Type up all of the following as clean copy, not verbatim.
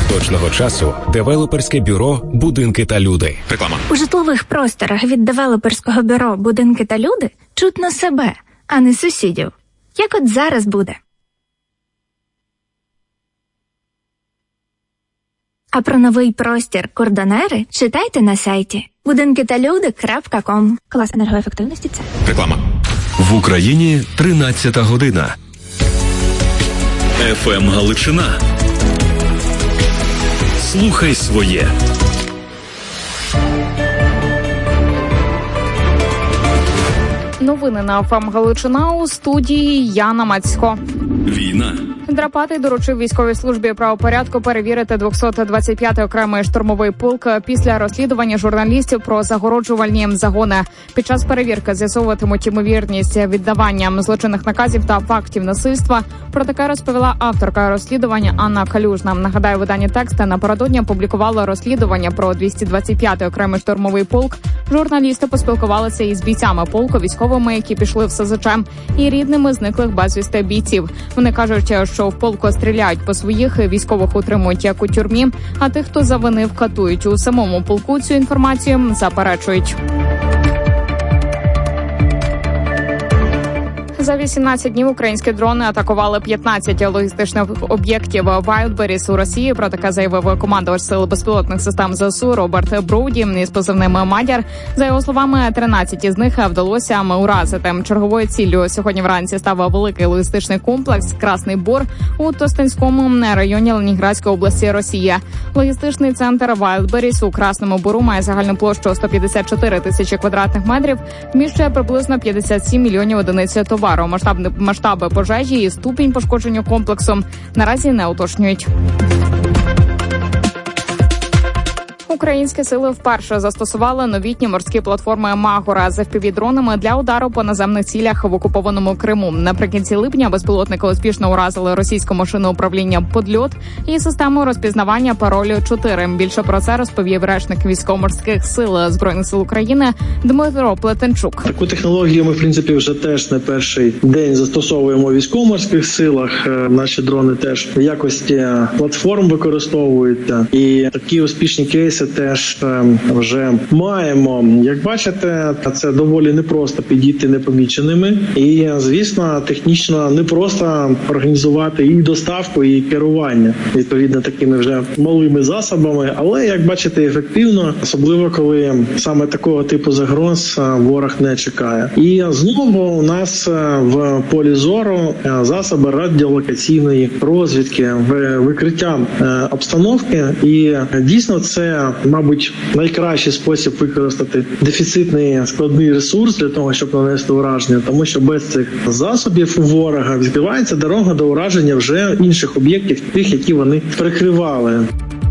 точного часу девелоперське бюро «Будинки та люди». Реклама. У житлових просторах від девелоперського бюро «Будинки та люди» чутно себе, а не сусідів. Як от зараз буде. А про новий простір «Кордонери» читайте на сайті budinkitalude.com. Клас енергоефективності це. Реклама. В Україні 13-та година. ФМ Галичина. Слухай своє. Новини на ФМ Галичина, у студії Яна Мацько. Війна. Драпатий доручив військовій службі правопорядку перевірити 225-й окремий штурмовий полк після розслідування журналістів про загороджувальні загони. Під час перевірки з'ясовуватимуть ймовірність віддавання злочинних наказів та фактів насильства. Про таке розповіла авторка розслідування Анна Калюжна. Нагадаю, видання «Тексти» напередодні опублікувало розслідування про 225-й окремий штурмовий полк. Журналісти поспілкувалися із бійцями полку, військовими, які пішли в СЗЧ, і рідними зниклих безвісти бійців. Вони кажуть, що в полку стріляють по своїх, військових утримують як у тюрмі, а тих, хто завинив, катують. У самому полку цю інформацію заперечують. За 18 днів українські дрони атакували 15 логістичних об'єктів Wildberries у Росії. Про таке заявив командувач Сил безпілотних систем ЗСУ Роберт Броуді із позивним «Мадяр». За його словами, 13 із них вдалося уразити. Черговою ціллю сьогодні вранці став великий логістичний комплекс «Красний Бор» у Тостинському районі Ленінградської області Росії. Логістичний центр Wildberries у Красному Бору має загальну площу 154 тисячі квадратних метрів, вміщує приблизно 57 мільйонів одиниць товару. Масштаби пожежі і ступінь пошкодження комплексу наразі не уточнюють. Українські сили вперше застосували новітні морські платформи «Магора» з FPV-дронами для удару по наземних цілях в окупованому Криму. Наприкінці липня безпілотники успішно уразили російську машину управління «Подльот» і систему розпізнавання паролю 4. Більше про це розповів речник військово-морських сил Збройних сил України Дмитро Плетенчук. Таку технологію ми, в принципі, вже теж не перший день застосовуємо у військово-морських силах. Наші дрони теж в якості платформ використовуються. І такі успішні кейси теж вже маємо. Як бачите, це доволі непросто підійти непоміченими. І, звісно, технічно непросто організувати і доставку, і керування, відповідно, такими вже малими засобами. Але, як бачите, ефективно, особливо коли саме такого типу загроз ворог не чекає. І знову у нас в полі зору засоби радіолокаційної розвідки, викриття обстановки. І дійсно це, мабуть, найкращий спосіб використати дефіцитний складний ресурс для того, щоб нанести ураження, тому що без цих засобів у ворога відкривається дорога до ураження вже інших об'єктів, тих, які вони прикривали.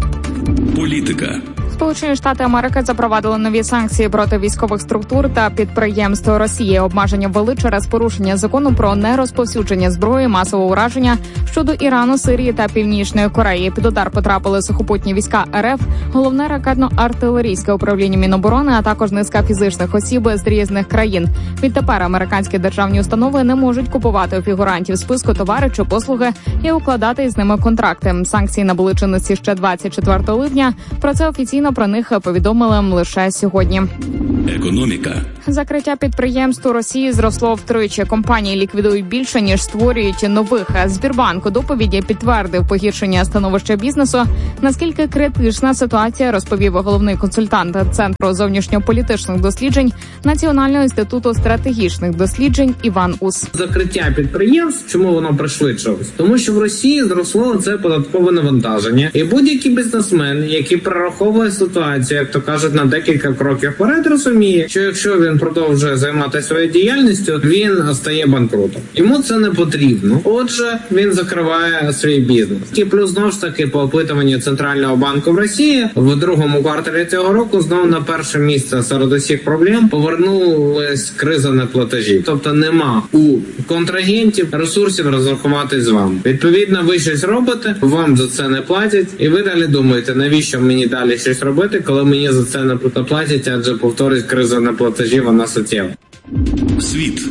Політика. Сполучені Штати Америки запровадили нові санкції проти військових структур та підприємств Росії. Обмеження ввели через порушення закону про нерозповсюдження зброї масового ураження щодо Ірану, Сирії та Північної Кореї. Під удар потрапили сухопутні війська РФ, головне ракетно-артилерійське управління Міноборони, а також низка фізичних осіб з різних країн. Відтепер американські державні установи не можуть купувати у фігурантів списку товари чи послуги і укладати із ними контракти. Санкції набули чинності ще 24 липня. Про це офіційно про них повідомили лише сьогодні. Економіка. Закриття підприємств у Росії зросло втричі. Компанії ліквідують більше, ніж створюють нових. Збірбанк у доповіді підтвердив погіршення становища бізнесу. Наскільки критична ситуація, розповів головний консультант Центру зовнішньополітичних досліджень Національного інституту стратегічних досліджень Іван Ус. Закриття підприємств, чому воно пришвидшилось? Тому що в Росії зросло це податкове навантаження. І будь-який бізнесмен, який прораховує ситуацію, як то кажуть, на декілька кроків вперед, розуміє, що якщо він продовжує займатися своєю діяльністю, він стає банкрутом. Йому це не потрібно. Отже, він закриває свій бізнес. І плюс, знову ж таки, по опитуванню Центрального банку в Росії, в другому кварталі цього року знову на перше місце серед усіх проблем повернулась криза неплатежів. Тобто нема у контрагентів ресурсів розрахуватись з вами. Відповідно, ви щось робите, вам за це не платять, і ви далі думаєте, навіщо мені далі щось робити, коли мені за це не платять, адже, повторюсь, криза неплатежів, вона суттєва. Світ.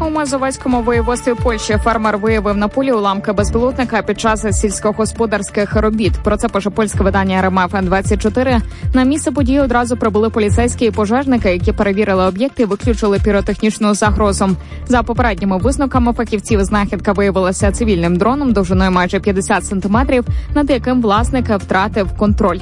У Мазовецькому воєводстві Польщі фермер виявив на полі уламки безпілотника під час сільськогосподарських робіт. Про це пише польське видання РМФ-24. На місце події одразу прибули поліцейські і пожежники, які перевірили об'єкт і виключили піротехнічну загрозу. За попередніми висновками фахівців, знахідка виявилася цивільним дроном довжиною майже 50 сантиметрів, над яким власник втратив контроль.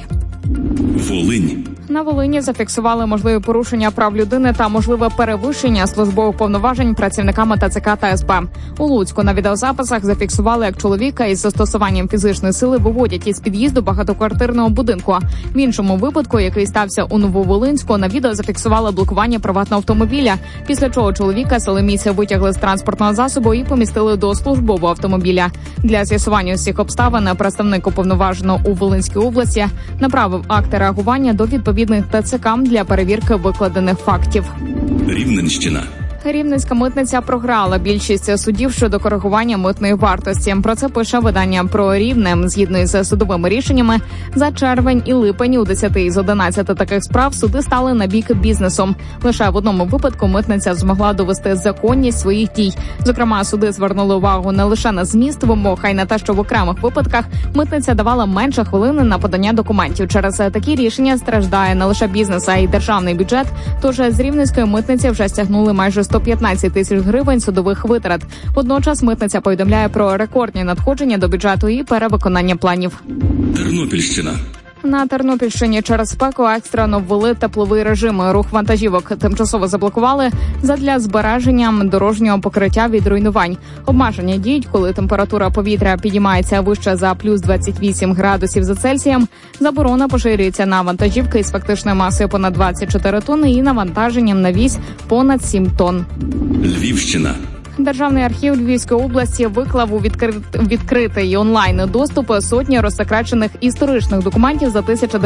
Волинь. На Волині зафіксували можливі порушення прав людини та можливе перевищення службових повноважень працівниками ТЦК та СБ. У Луцьку на відеозаписах зафіксували, як чоловіка із застосуванням фізичної сили виводять із під'їзду багатоквартирного будинку. В іншому випадку, який стався у Нововолинську, на відео зафіксували блокування приватного автомобіля, після чого чоловіка силоміця витягли з транспортного засобу і помістили до службового автомобіля. Для з'ясування усіх обставин представник уповноваженого у Волинській області направив акти реагування до відповідних ТЦК для перевірки викладених фактів. Рівненщина. Рівненська митниця програла більшість судів щодо коригування митної вартості. Про це пише видання «Про Рівне». Згідно із судовими рішеннями, за червень і липень у 10 із 11 таких справ суди стали на бік бізнесу. Лише в одному випадку митниця змогла довести законність своїх дій. Зокрема, суди звернули увагу не лише на зміст вимог, а й на те, що в окремих випадках митниця давала менше хвилини на подання документів. Через такі рішення страждає не лише бізнес, а й державний бюджет. Тож з Рівненської митниці вже стягнули майже 115 тисяч гривень судових витрат. Водночас митниця повідомляє про рекордні надходження до бюджету і перевиконання планів. Тернопільщина. На Тернопільщині через спеку екстрено ввели тепловий режим. Рух вантажівок тимчасово заблокували задля збереження дорожнього покриття від руйнувань. Обмеження діють, коли температура повітря підіймається вище за плюс 28 градусів за Цельсієм. Заборона поширюється на вантажівки із фактичною масою понад 24 тонни і навантаженням на вісь понад 7 тонн. Львівщина. Державний архів Львівської області виклав у відкритий онлайн доступ сотні розсекречених історичних документів за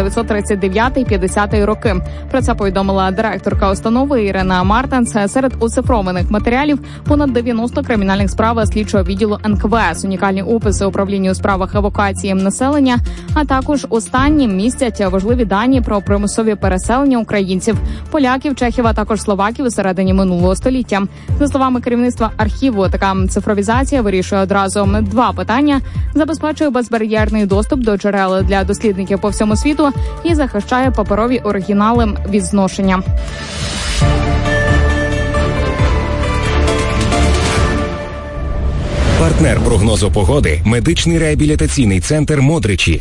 1939-50 роки. Про це повідомила директорка установи Ірина Мартенс. Серед оцифрованих матеріалів понад 90 кримінальних справ слідчого відділу НКВС, унікальні описи управління у справах евакуації населення, а також останні містять важливі дані про примусові переселення українців, поляків, чехів, а також словаків у середині минулого століття. За словами керівництва архіву, така цифровізація вирішує одразу два питання: забезпечує безбар'єрний доступ до джерел для дослідників по всьому світу і захищає паперові оригінали від зношення. Партнер прогнозу погоди – медичний реабілітаційний центр «Модричі».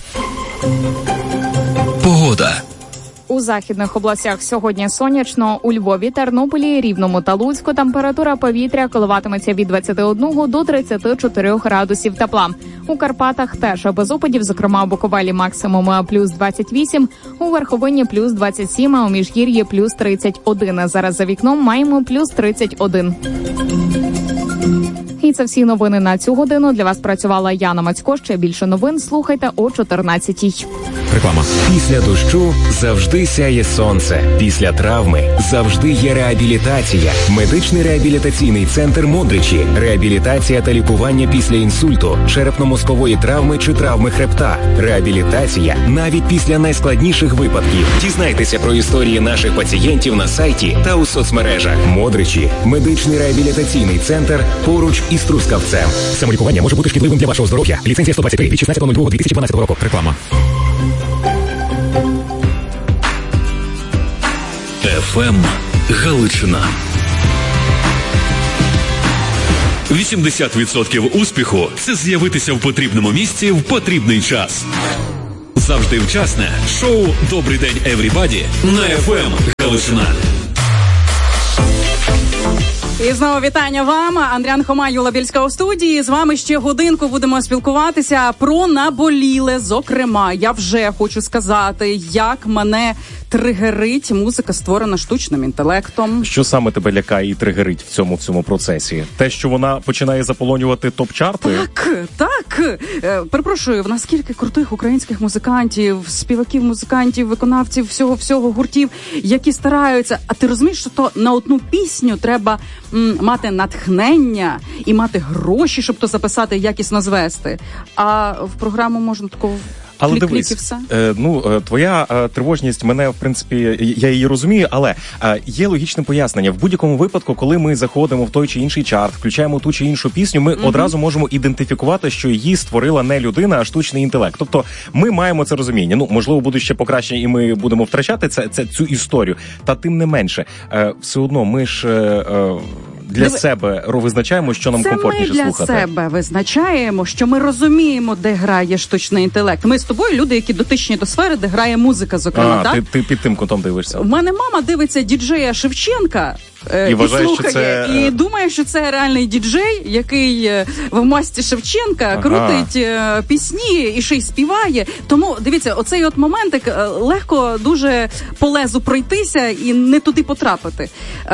Погода. У західних областях сьогодні сонячно. У Львові, Тернополі, Рівному та Луцьку температура повітря коливатиметься від 21 до 34 градусів тепла. У Карпатах теж без опадів, зокрема у Буковелі максимум плюс 28, у Верховині плюс 27, а у Міжгір'ї плюс 31. Зараз за вікном маємо плюс 31. І це всі новини на цю годину. Для вас працювала Яна Мацько. Ще більше новин слухайте о 14-й. Реклама. Після дощу завжди сяє сонце. Після травми завжди є реабілітація. Медичний реабілітаційний центр «Модричі». Реабілітація та лікування після інсульту, черепно-мозкової травми чи травми хребта. Реабілітація навіть після найскладніших випадків. Дізнайтеся про історії наших пацієнтів на сайті та у соцмережах. «Модричі» – медичний реабілітаційний центр поруч із Трускавцем. Самолікування може бути шкідливим для вашого здоров'я. Ліцензія 123 від 16.02.2012 року. Реклама. ФМ Галичина. 80% успіху – це з'явитися в потрібному місці в потрібний час. Завжди вчасне шоу «Добрий день, Еврібаді» на ФМ Галичина. І знову вітання вам. Андріан Хома, Юла Більська у студії. З вами ще годинку будемо спілкуватися про наболіле. Зокрема, я вже хочу сказати, як мене тригерить музика, створена штучним інтелектом. Що саме тебе лякає і тригерить в цьому процесі? Те, що вона починає заполонювати топ-чарти? Так. Перепрошую, в нас скільки крутих українських музикантів, співаків, музикантів, виконавців, всього гуртів, які стараються. А ти розумієш, що то на одну пісню треба мати натхнення і мати гроші, щоб то записати, якісно звести. А в програму можна такого Але дивись, твоя тривожність мене, в принципі, я її розумію, але є логічне пояснення. В будь-якому випадку, коли ми заходимо в той чи інший чарт, включаємо ту чи іншу пісню, ми одразу можемо ідентифікувати, що її створила не людина, а штучний інтелект. Тобто ми маємо це розуміння. Можливо, будуть ще покращення, і ми будемо втрачати цю історію. Та тим не менше, все одно ми ж... Для себе визначаємо, що нам комфортніше слухати. Це ми для себе визначаємо, що ми розуміємо, де грає штучний інтелект. Ми з тобою люди, які дотичні до сфери, де грає музика, зокрема. Так? Ти під тим кутом дивишся. У мене мама дивиться діджея Шевченка і вважає, слухає, і думає, що це реальний діджей, який в масці Шевченка крутить пісні і ще й співає. Тому, дивіться, оцей от моментик легко дуже по лезу пройтися і не туди потрапити.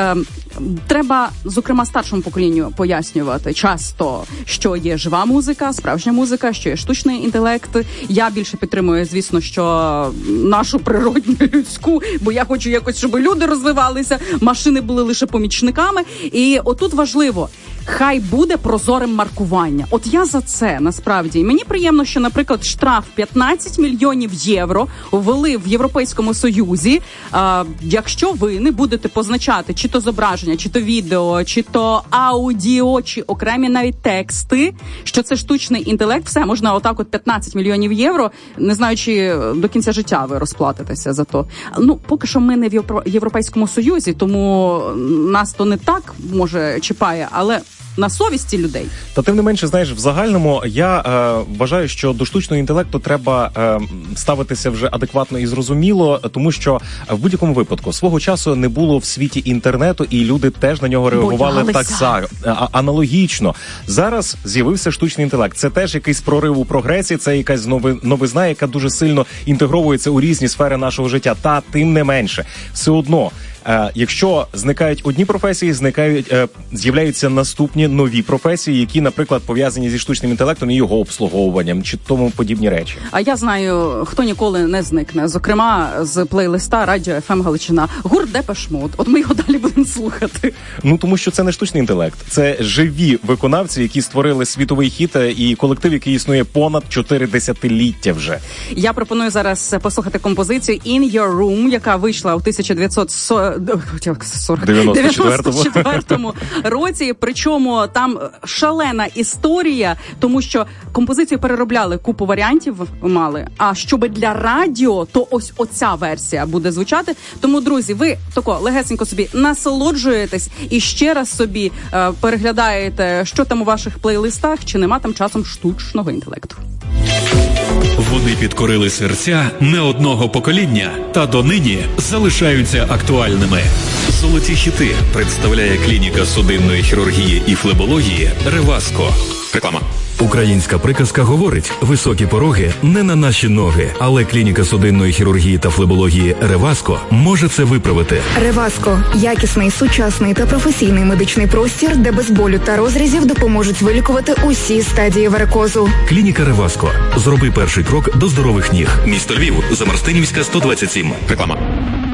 Треба, зокрема, старшому поколінню пояснювати часто, що є жива музика, справжня музика, що є штучний інтелект. Я більше підтримую, звісно, що нашу природню людську, бо я хочу якось, щоб люди розвивалися, машини були лише помічниками. І отут важливо, хай буде прозорим маркування. От я за це, насправді. І мені приємно, що, наприклад, штраф 15 мільйонів євро ввели в Європейському Союзі. Якщо ви не будете позначати чи то зображення, чи то відео, чи то аудіо, чи окремі навіть тексти, що це штучний інтелект, все, можна отак от 15 мільйонів євро, не знаю, чи до кінця життя ви розплатитеся за то. Поки що ми не в Європейському Союзі, тому нас то не так, може, чіпає, але на совісті людей. Та тим не менше, знаєш, в загальному я вважаю, що до штучного інтелекту треба ставитися вже адекватно і зрозуміло, тому що в будь-якому випадку свого часу не було в світі інтернету, і люди теж на нього реагували так само, аналогічно. Зараз з'явився штучний інтелект. Це теж якийсь прорив у прогресі, це якась новизна, яка дуже сильно інтегровується у різні сфери нашого життя. Та тим не менше, все одно, якщо зникають одні професії, з'являються наступні нові професії, які, наприклад, пов'язані зі штучним інтелектом і його обслуговуванням, чи тому подібні речі. А я знаю, хто ніколи не зникне. Зокрема, з плейлиста Радіо FM Галичина. Гурт Депеш Мод. От ми його далі будемо слухати. Тому що це не штучний інтелект. Це живі виконавці, які створили світовий хіт і колектив, який існує понад 4 десятиліття вже. Я пропоную зараз послухати композицію In Your Room, яка вийшла у 1994 році. Причому там шалена історія, тому що композицію переробляли, купу варіантів мали. А щоб для радіо, то ось оця версія буде звучати. Тому, друзі, ви тако легесенько собі насолоджуєтесь і ще раз собі переглядаєте, що там у ваших плейлистах, чи нема там часом штучного інтелекту. Вони підкорили серця не одного покоління та донині залишаються актуальними. Золоті хіти представляє клініка судинної хірургії і флебології «Реваско». Реклама. Українська приказка говорить: високі пороги не на наші ноги, але клініка судинної хірургії та флебології «Реваско» може це виправити. «Реваско» – якісний, сучасний та професійний медичний простір, де без болю та розрізів допоможуть вилікувати усі стадії варикозу. Клініка «Реваско». Зроби перший крок до здорових ніг. Місто Львів, Замарстинівська, 127. Реклама.